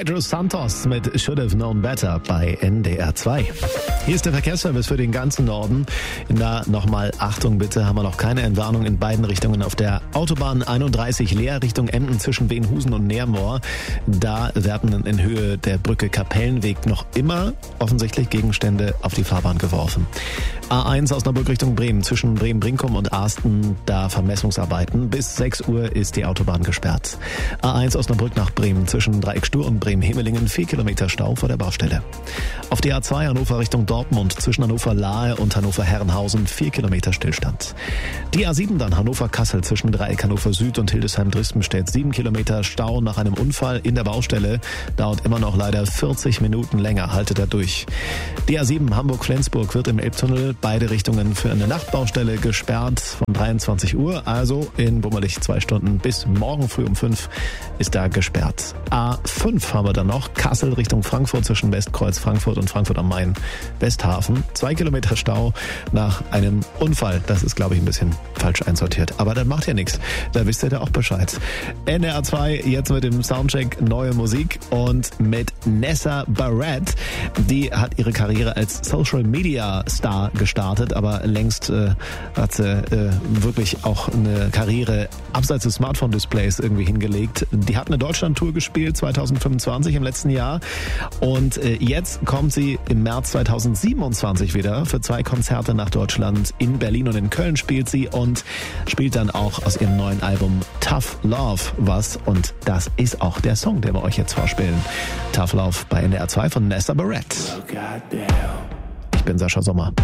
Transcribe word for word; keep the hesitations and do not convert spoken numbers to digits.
Pedro Santos mit Should Have Known Better bei N D R zwei. Hier ist der Verkehrsservice für den ganzen Norden. Da nochmal Achtung bitte, haben wir noch keine Entwarnung in beiden Richtungen. Auf der Autobahn einunddreißig Leer Richtung Emden zwischen Wenhusen und Neermoor. Da werden in Höhe der Brücke Kapellenweg noch immer offensichtlich Gegenstände auf die Fahrbahn geworfen. A eins Osnabrück Richtung Bremen zwischen Bremen-Brinkum und Arsten, da Vermessungsarbeiten. Bis sechs Uhr ist die Autobahn gesperrt. A eins Osnabrück nach Bremen zwischen Dreieck Stur und Bremen-Hemelingen, vier Kilometer Stau vor der Baustelle. Auf der A zwei Hannover Richtung Dortmund zwischen Hannover-Lahe und Hannover-Herrenhausen, vier Kilometer Stillstand. Die A sieben dann Hannover-Kassel zwischen Dreieck Hannover Süd und Hildesheim-Drispenstedt, sieben Kilometer Stau nach einem Unfall in der Baustelle. Dauert immer noch leider vierzig Minuten länger, haltet da durch. Die A sieben Hamburg-Flensburg wird im Elbtunnel beide Richtungen für eine Nachtbaustelle gesperrt von dreiundzwanzig Uhr, also in bummelig zwei Stunden bis morgen früh um fünf ist da gesperrt. A fünf haben wir dann noch, Kassel Richtung Frankfurt zwischen Westkreuz Frankfurt und Frankfurt am Main Westhafen. Zwei Kilometer Stau nach einem Unfall. Das ist, glaube ich, ein bisschen falsch einsortiert. Aber das macht ja nichts. Da wisst ihr ja auch Bescheid. N D R zwei jetzt mit dem Soundcheck neue Musik und mit Nessa Barrett. Die hat ihre Karriere als Social Media Star gestartet, aber längst äh, hat sie äh, wirklich auch eine Karriere abseits des Smartphone-Displays irgendwie hingelegt. Die hat eine Deutschland-Tour gespielt zwanzig fünfundzwanzig im letzten Jahr und äh, jetzt kommt sie im März zweitausendsiebenundzwanzig wieder für zwei Konzerte nach Deutschland. In Berlin und in Köln spielt sie und spielt dann auch aus ihrem neuen Album Tough Love was und das ist auch der Song, den wir euch jetzt vorspielen. Tough Love bei N D R zwei von Nessa Barrett. Ich bin Sascha Sommer.